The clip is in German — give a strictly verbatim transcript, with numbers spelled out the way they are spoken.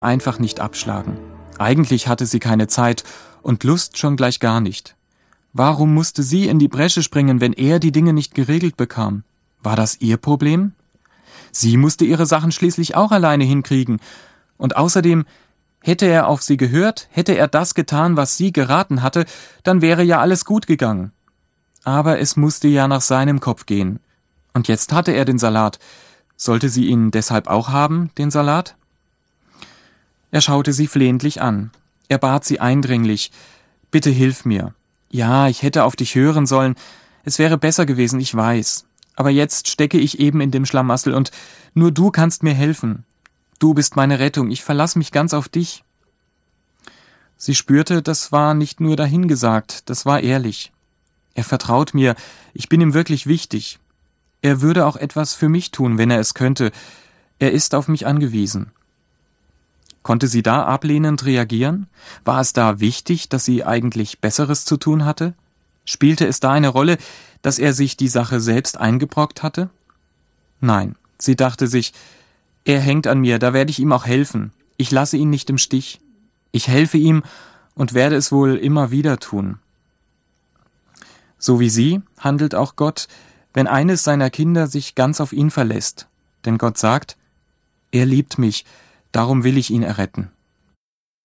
einfach nicht abschlagen. Eigentlich hatte sie keine Zeit und Lust schon gleich gar nicht. Warum musste sie in die Bresche springen, wenn er die Dinge nicht geregelt bekam? War das ihr Problem? Sie musste ihre Sachen schließlich auch alleine hinkriegen. Und außerdem, hätte er auf sie gehört, hätte er das getan, was sie geraten hatte, dann wäre ja alles gut gegangen. Aber es musste ja nach seinem Kopf gehen. Und jetzt hatte er den Salat. Sollte sie ihn deshalb auch haben, den Salat? Er schaute sie flehentlich an. Er bat sie eindringlich: »Bitte hilf mir. Ja, ich hätte auf dich hören sollen. Es wäre besser gewesen, ich weiß. Aber jetzt stecke ich eben in dem Schlamassel und nur du kannst mir helfen. Du bist meine Rettung, ich verlasse mich ganz auf dich.« Sie spürte, das war nicht nur dahingesagt, das war ehrlich. Er vertraut mir, ich bin ihm wirklich wichtig. Er würde auch etwas für mich tun, wenn er es könnte. Er ist auf mich angewiesen. Konnte sie da ablehnend reagieren? War es da wichtig, dass sie eigentlich Besseres zu tun hatte? Spielte es da eine Rolle, dass er sich die Sache selbst eingebrockt hatte? Nein, sie dachte sich, er hängt an mir, da werde ich ihm auch helfen. Ich lasse ihn nicht im Stich. Ich helfe ihm und werde es wohl immer wieder tun. So wie sie handelt auch Gott, wenn eines seiner Kinder sich ganz auf ihn verlässt. Denn Gott sagt, er liebt mich, darum will ich ihn erretten.